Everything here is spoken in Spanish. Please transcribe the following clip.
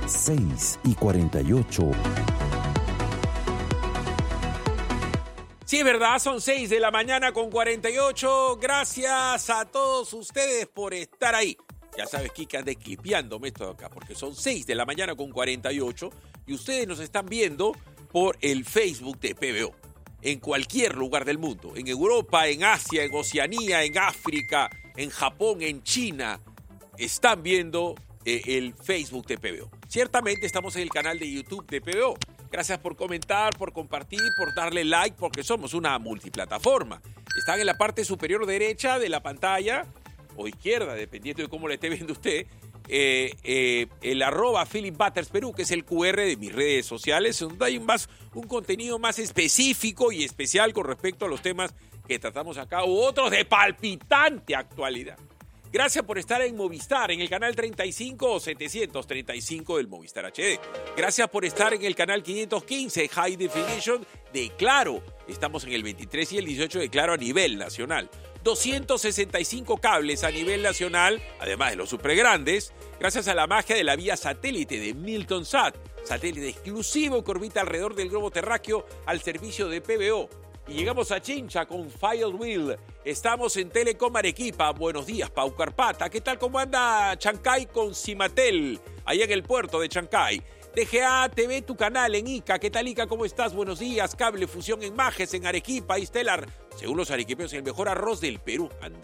6:48. Sí, es verdad, son 6 de la mañana con 48. Gracias a todos ustedes por estar ahí. Ya sabes, Kika, anda clipeándome esto de acá, porque son 6 de la mañana con 48 y ustedes nos están viendo por el Facebook de PBO. En cualquier lugar del mundo, en Europa, en Asia, en Oceanía, en África, en Japón, en China, están viendo el Facebook de PBO. Ciertamente estamos en el canal de YouTube de PBO. Gracias por comentar, por compartir, por darle like, porque somos una multiplataforma. Están en la parte superior derecha de la pantalla, o izquierda, dependiendo de cómo le esté viendo usted, el @PhilipButtersPerú, que es el QR de mis redes sociales, donde hay un contenido más específico y especial con respecto a los temas que tratamos acá, u otros de palpitante actualidad. Gracias por estar en Movistar, en el canal 35 o 735 del Movistar HD. Gracias por estar en el canal 515 High Definition de Claro. Estamos en el 23 y el 18 de Claro a nivel nacional. 265 cables a nivel nacional, además de los super grandes, gracias a la magia de la vía satélite de Miltonsat, satélite exclusivo que orbita alrededor del globo terráqueo al servicio de PBO. Y llegamos a Chincha con Firewheel. Estamos en Telecom Arequipa. Buenos días, Pau Carpata. ¿Qué tal? ¿Cómo anda Chancay con Cimatel? Allá en el puerto de Chancay. TGA TV, tu canal en Ica. ¿Qué tal, Ica? ¿Cómo estás? Buenos días. Cable Fusión en Majes, en Arequipa. Estelar, según los arequipeños, el mejor arroz del Perú. Anda.